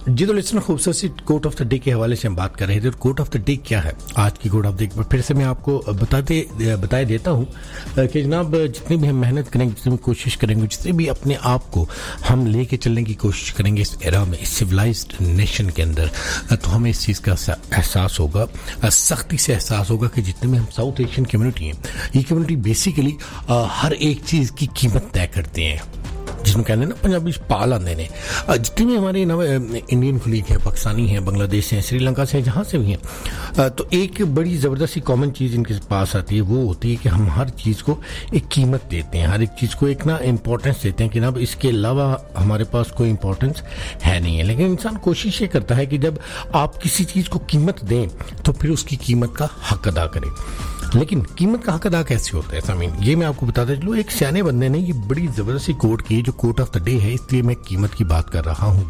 जी तो लिस्टनर, खूबसूरत सी coat of the day के हवाले से हम बात कर रहे थे। और कोट ऑफ द डे क्या है, आज की कोट ऑफ द डे फिर से मैं आपको बता देता हूँ कि जनाब जितनी भी हम मेहनत करेंगे, जितनी भी कोशिश करेंगे, जितने भी अपने आप को हम लेके चलने की कोशिश करेंगे इस एरा में, इस सिविलाइज्ड नेशन के अंदर, तो हमें इस चीज़ का एहसास होगा, सख्ती से एहसास होगा कि जितने भी हम साउथ एशियन कम्युनिटी हैं, ये कम्युनिटी बेसिकली हर एक चीज़ की कीमत तय करते हैं, जिसमें कहते हैं ना पंजाबी पाल आते हैं। जितने भी हमारे इंडियन कुलीग हैं, पाकिस्तानी हैं, बांग्लादेश हैं, श्रीलंका से, जहाँ से भी हैं, तो एक बड़ी ज़बरदस्त सी कॉमन चीज़ इनके पास आती है, वो होती है कि हम हर चीज़ को एक कीमत देते हैं, हर एक चीज़ को एक ना इम्पोर्टेंस देते हैं कि ना इसके अलावा हमारे पास कोई इम्पोर्टेंस है नहीं है। लेकिन इंसान कोशिश ये करता है कि जब आप किसी चीज़ को कीमत दें तो फिर उसकी कीमत का हक अदा करें। लेकिन कीमत का हक अदा कैसे होता है सामीन, ये मैं आपको बताता चलूँ। एक सियाने बंदे ने ये बड़ी ज़बरदस्त सी कोट की, जो कोट ऑफ द डे है, इसलिए मैं कीमत की बात कर रहा हूँ।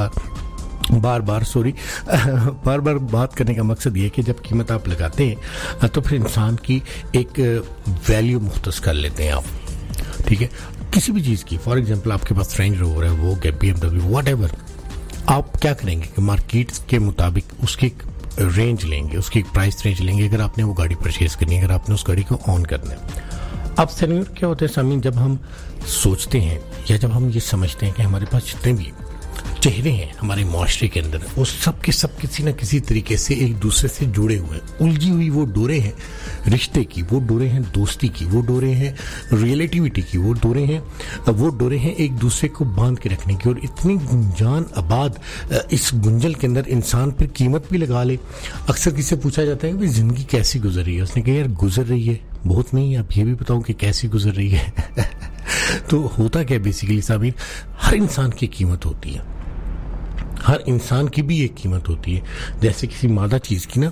बार बार बात करने का मकसद ये है कि जब कीमत आप लगाते हैं तो फिर इंसान की एक वैल्यू मुख्तस कर लेते हैं आप, ठीक है, किसी भी चीज़ की। फॉर एग्जाम्पल आपके पास रेंज रोवर है, वो BMW, व्हाटएवर, आप क्या करेंगे कि मार्केट के मुताबिक उसकी रेंज लेंगे, उसकी प्राइस रेंज लेंगे अगर आपने वो गाड़ी परचेज करनी है, अगर आपने उस गाड़ी को ऑन करना है। अब सैनियर क्या होता है सामीन, जब हम सोचते हैं या जब हम ये समझते हैं कि हमारे पास जितने भी चेहरे हैं हमारे माशरे के अंदर, वो सब के सब किसी न किसी तरीके से एक दूसरे से जुड़े हुए हैं, उलझी हुई वो डोरे हैं रिश्ते की, वो डोरे हैं दोस्ती की, वो डोरे हैं रिलेटिविटी की, वो डोरे हैं एक दूसरे को बांध के रखने की। और इतनी गुंजान आबाद इस गुंजल के अंदर इंसान फिर कीमत भी लगा ले। अक्सर किसी से पूछा जाता है कि जिंदगी कैसी गुजर रही है, उसने कहा यार गुजर रही है, बहुत नहीं, अब ये भी बताऊं कि कैसी गुजर रही है। तो होता क्या बेसिकली साबिर, हर इंसान की कीमत होती है, हर इंसान की भी एक कीमत होती है। जैसे किसी मादा चीज़ की ना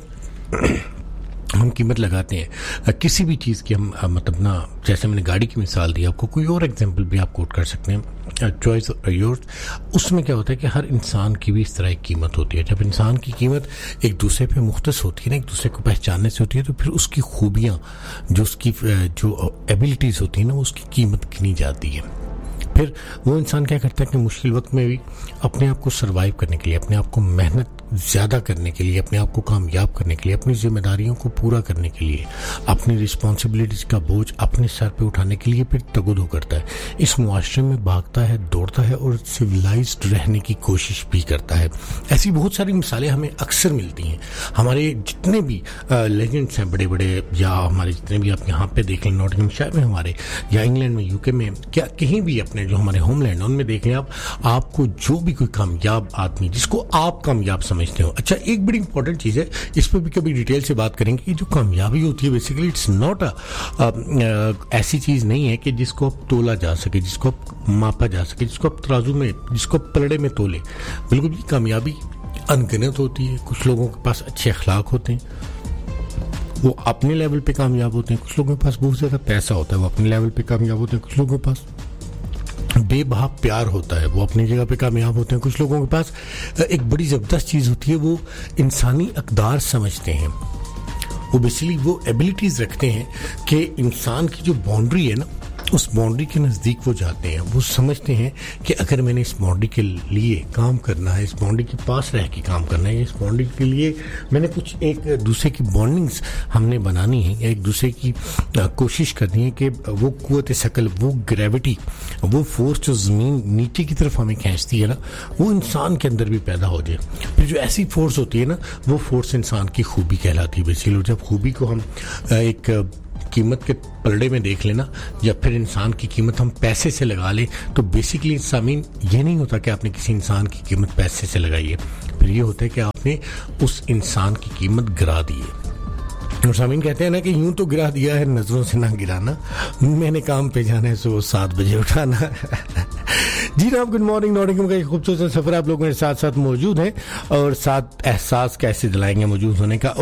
हम कीमत लगाते हैं, किसी भी चीज़ की हम मतलब ना, जैसे मैंने गाड़ी की मिसाल दी आपको, कोई और एग्जांपल भी आप कोट कर सकते हैं, चॉइस योर्स। उसमें क्या होता है कि हर इंसान की भी इस तरह एक कीमत होती है। जब इंसान की कीमत एक दूसरे पे मुख्तस होती है ना, एक दूसरे को पहचानने से होती है, तो फिर उसकी खूबियाँ, जो उसकी जो एबिलिटीज़ होती हैं ना, उसकी कीमत गिनी जाती है। फिर वो इंसान क्या करता है कि मुश्किल वक्त में भी अपने आप को सरवाइव करने के लिए, अपने आप को मेहनत ज़्यादा करने के लिए, अपने आप को कामयाब करने के लिए, अपनी जिम्मेदारियों को पूरा करने के लिए, अपनी रिस्पॉन्सिबिलिटीज़ का बोझ अपने सर पे उठाने के लिए फिर तगदो करता है, इस मुआशरे में भागता है, दौड़ता है और सिविलाइज्ड रहने की कोशिश भी करता है। ऐसी बहुत सारी मिसालें हमें अक्सर मिलती हैं। हमारे जितने भी लेजेंड्स हैं बड़े बड़े, या हमारे जितने भी आप यहाँ पे देख लें, नॉटिंघमशायर में हमारे, या इंग्लैंड में, UK में, क्या कहीं भी अपने जो हमारे होमलैंड, उनमें देख लें आपको जो भी कोई कामयाब आदमी जिसको आप कामयाब समझते हो। अच्छा, एक बड़ी इंपॉर्टेंट चीज़ है, इस पर भी कभी डिटेल से बात करेंगे कि जो कामयाबी होती है बेसिकली इट्स नॉट ऐसी चीज़ नहीं है कि जिसको आप तोला जा सके, जिसको आप मापा जा सके, जिसको आप तराजू में, जिसको आप पलड़े में तोले। बिल्कुल भी कामयाबी अनगिनत होती है। कुछ लोगों के पास अच्छे अखलाक होते हैं, वो अपने लेवल पे कामयाब होते हैं। कुछ लोगों के पास बहुत ज़्यादा पैसा होता है, वो अपने लेवल पे कामयाब होते हैं। कुछ लोगों के पास बेबहा प्यार होता है, वो अपनी जगह पे कामयाब होते हैं। कुछ लोगों के पास एक बड़ी ज़बरदस्त चीज़ होती है, वो इंसानी अक़दार समझते हैं, वो बेसिकली वो एबिलिटीज़ रखते हैं कि इंसान की जो बाउंड्री है ना, उस बाउंड्री के नज़दीक वो जाते हैं। वो समझते हैं कि अगर मैंने इस बाउंड्री के लिए काम करना है, इस बाउंड्री के पास रह के काम करना है, इस बाउंड्री के लिए मैंने कुछ एक दूसरे की बॉन्डिंग्स हमने बनानी है, या एक दूसरे की कोशिश करनी है कि वो कुव्वत शकल, वो ग्रेविटी, वो फोर्स जो ज़मीन नीचे की तरफ हमें खींचती है ना, वो इंसान के अंदर भी पैदा हो जाए। फिर जो ऐसी फोर्स होती है ना, वो फोर्स इंसान की खूबी कहलाती है बेसिकली। जब खूबी को हम एक कीमत के पलड़े में देख लेना, या फिर इंसान की कीमत हम पैसे से लगा लें, तो बेसिकली सामीन ये नहीं होता कि आपने किसी इंसान की कीमत पैसे से लगाई है, फिर ये होता है कि आपने उस इंसान की कीमत गिरा दी है। और सामीन कहते हैं ना कि यूं तो गिरा दिया है, नजरों से ना गिराना, मैंने काम पे जाना है, सो 7 बजे उठाना। जी ना, गुड मॉर्निंग। नॉटिंघम का एक खूबसूरत सफर आप लोग मेरे साथ साथ मौजूद हैं, और साथ एहसास कैसे दिलाएंगे मौजूद होने का।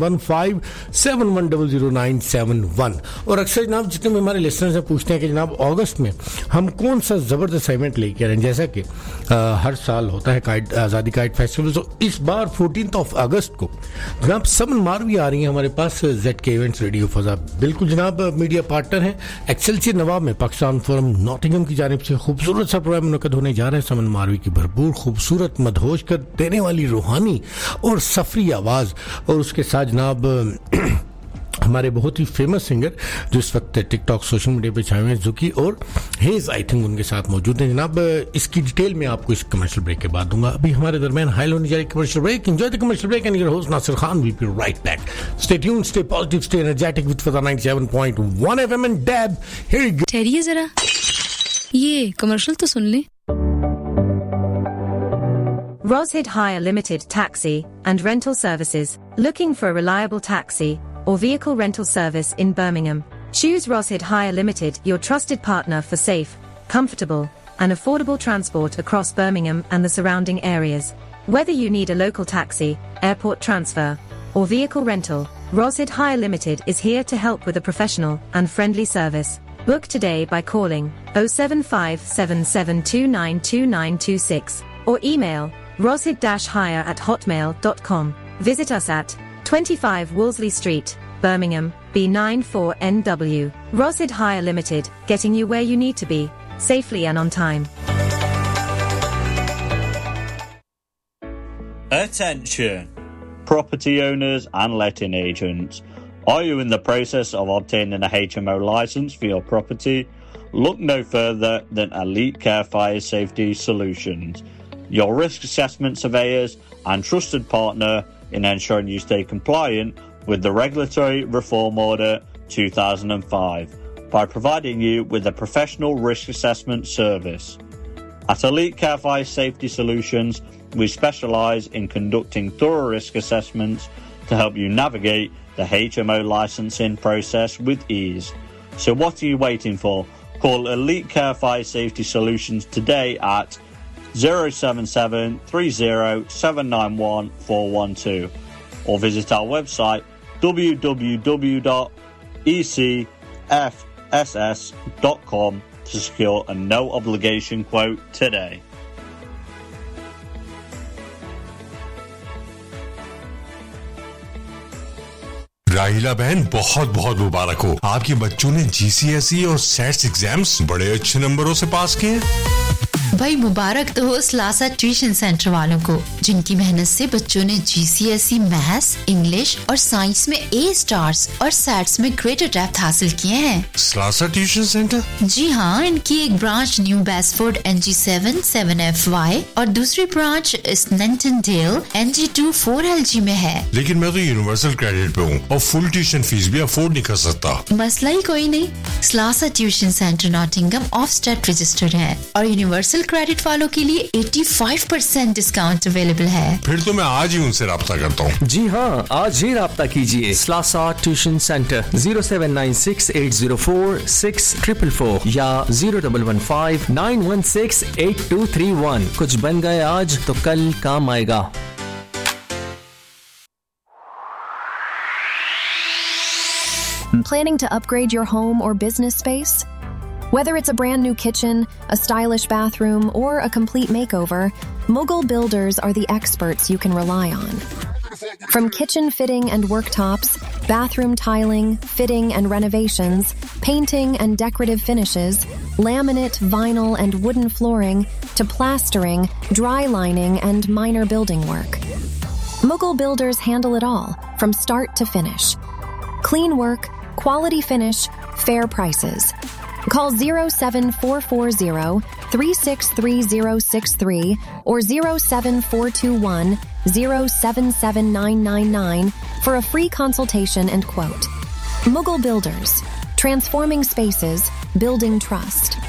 011571000971। और अक्सर जनाब जितने भी हमारे लिसनर्स हैं पूछते हैं कि जनाब अगस्त में हम कौन सा ज़बरदस्त इवेंट लेके आ रहे हैं। जैसा कि हर साल होता है आज़ादी काइट फेस्टिवल, तो इस बार 14 अगस्त को जनाब समन मार भी आ रही है हमारे पास ZK इवेंट्स रेडियो फजा। बिल्कुल जनाब, मीडिया पार्टनर हैं एक्सेलसियर नवाब में पाकिस्तान फोरम नॉटिंघम की जानिब से खूबसूरत सा प्रोग्राम मुनक़द होने जा रहे हैं समन मारवी की भरपूर खूबसूरत मदहोश कर देने वाली रूहानी और सफरी आवाज़ और उसके साथ जनाब हमारे बहुत ही फेमस सिंगर जो इस वक्त टिकटॉक सोशल मीडिया पे छाए हुए हैं जुकी और हेज आई थिंक उनके साथ मौजूद हैं जनाब। इसकी डिटेल में आपको इस कमर्शियल ब्रेक के बाद दूंगा। अभी हमारे दरमियान हाई होने जा रही commercial break. Enjoy the commercial break and your host Nasir Khan will be right back. Stay tuned, stay positive, stay energetic with फजा 97.1 FM and dab. Here you go. ठहरिए जरा, ये कमर्शियल तो सुन ले। Roshid Hire Limited Taxi and Rental Services. Looking for a reliable taxi or vehicle rental service in Birmingham? Choose Roshid Hire Limited, your trusted partner for safe, comfortable, and affordable transport across Birmingham and the surrounding areas. Whether you need a local taxi, airport transfer, or vehicle rental, Roshid Hire Limited is here to help with a professional and friendly service. Book today by calling 07577292926 or email roshid-hire@hotmail.com. Visit us at 25 Wolseley Street, Birmingham, B94NW. Roshid Hire Limited, getting you where you need to be, safely and on time. Attention, property owners and letting agents. Are you in the process of obtaining a HMO license for your property? Look no further than Elite Care Fire Safety Solutions, your risk assessment surveyors and trusted partner in ensuring you stay compliant with the Regulatory Reform Order 2005 by providing you with a professional risk assessment service. At Elite Care Fire Safety Solutions, we specialise in conducting thorough risk assessments to help you navigate the HMO licensing process with ease. So what are you waiting for? Call Elite Care Fire Safety Solutions today at 07730791412 or visit our website www.ecfss.com to secure a no obligation quote today. राहिला बहन बहुत बहुत मुबारक हो, आपके बच्चों ने जीसीएसई और sets exams बड़े अच्छे नंबरों से पास किए। भाई मुबारक तो हो स्लासा ट्यूशन सेंटर वालों को, जिनकी मेहनत से बच्चों ने जीसीएसई मैथ्स, इंग्लिश और साइंस में ए स्टार्स और सेट्स में ग्रेटर डेप्थ हासिल किए हैं। स्लासा ट्यूशन सेंटर? जी हाँ, इनकी एक ब्रांच न्यू बेस्फोर्ड NG7 7FY और दूसरी ब्रांच स्नेंटन डेल NG2 4LG में है। लेकिन मैं तो यूनिवर्सल क्रेडिट पे हूँ और फुल ट्यूशन फीस भी अफोर्ड नहीं कर सकता। मसला ही कोई नहीं, स्लासा ट्यूशन सेंटर नॉटिंगम ऑफस्टेट रजिस्टर्ड है और यूनिवर्सल क्रेडिट वालों के लिए 85% डिस्काउंट अवेलेबल है। फिर तो मैं आज ही उनसे राब्ता करता हूँ। जी हाँ, आज ही राब्ता कीजिए। स्लासा ट्यूशन सेंटर 07968046444 या 0115916823 कुछ बन गए आज तो कल काम आएगा। Planning to upgrade your home or business space? Whether it's a brand new kitchen, a stylish bathroom, or a complete makeover, Mughal Builders are the experts you can rely on. From kitchen fitting and worktops, bathroom tiling, fitting and renovations, painting and decorative finishes, laminate, vinyl and wooden flooring, to plastering, dry lining and minor building work. Mughal Builders handle it all, from start to finish. Clean work, quality finish, fair prices. Call 07440-363063 or 07421-077999 for a free consultation and quote. Mughal Builders, transforming spaces, building trust.